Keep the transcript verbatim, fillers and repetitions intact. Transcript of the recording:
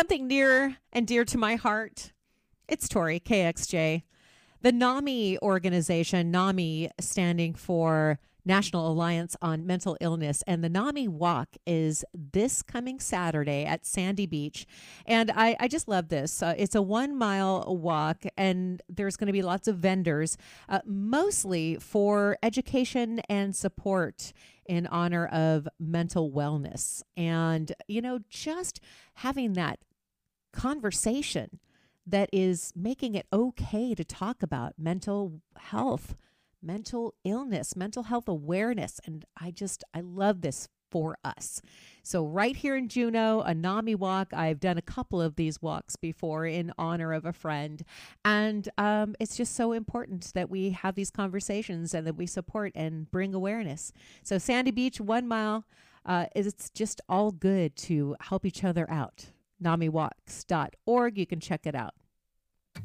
something near and dear to my heart. It's Tori, K X J. The NAMI organization, NAMI standing for National Alliance on Mental Illness, and the NAMI Walk is this coming Saturday at Sandy Beach. And I, I just love this. Uh, it's a one mile walk, and there's going to be lots of vendors, uh, mostly for education and support in honor of mental wellness. And, you know, just having that conversation that is making it okay to talk about mental health, mental illness, mental health awareness. And I just, I love this for us. So right here in Juneau, a NAMI walk. I've done a couple of these walks before in honor of a friend. And um, it's just so important that we have these conversations and that we support and bring awareness. So Sandy Beach, one mile, uh, it's just all good to help each other out. nami walks dot org. You can check it out.